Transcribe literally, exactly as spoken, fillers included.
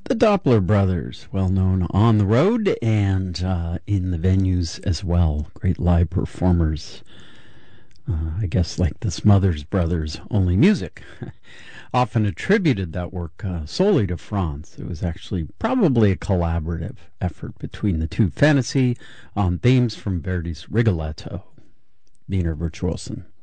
The Doppler brothers, well known on the road and uh, in the venues as well. Great live performers. Uh, I guess like the Smothers Brothers, only music. Often attributed that work uh, solely to Franz. It was actually probably a collaborative effort between the two. Fantasy on themes from Verdi's Rigoletto. Wiener Virtuosen.